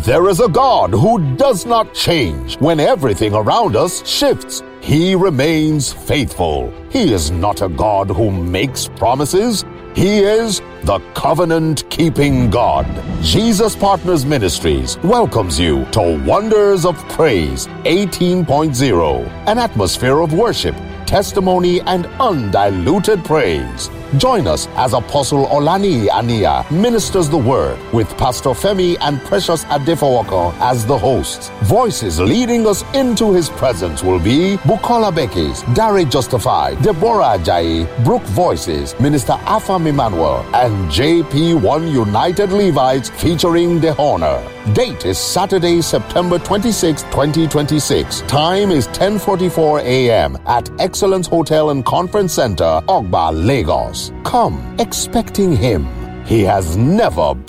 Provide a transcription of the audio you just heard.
There is a God who does not change when everything around us shifts. He remains faithful. He is not a God who makes promises. He is the covenant-keeping God. Jesus Partners Ministries welcomes you to Wonders of Praise 18.0, an atmosphere of worship, testimony, and undiluted praise. Join us as Apostle Olani Ania ministers the word with Pastor Femi and Precious Adefawako as the hosts. Voices leading us into his presence will be Bukola Bekes, Dare Justified, Deborah Ajayi, Brook Voices, Minister Afam Emmanuel, and JP1 United Levites featuring The Honor. Date is Saturday, September 26, 2026. Time is 10:44 a.m. at Excellence Hotel and Conference Center, Ogba, Lagos. Come expecting him. He has never